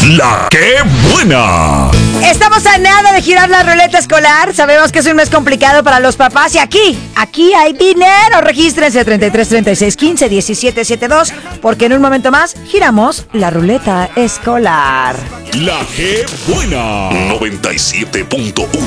La que buena. Estamos a nada de girar la ruleta escolar. Sabemos que es un mes complicado para los papás y aquí hay dinero. Regístrense 33 36 15 17 72 porque en un momento más giramos la ruleta escolar. La que buena. 97.1